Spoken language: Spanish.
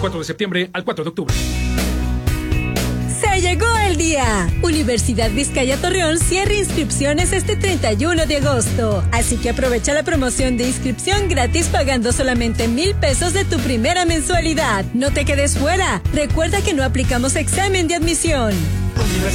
4 de septiembre al 4 de octubre. ¡Se llegó el día! Universidad Vizcaya Torreón cierra inscripciones este 31 de agosto. Así que aprovecha la promoción de inscripción gratis pagando solamente 1,000 pesos de tu primera mensualidad. No te quedes fuera. Recuerda que no aplicamos examen de admisión.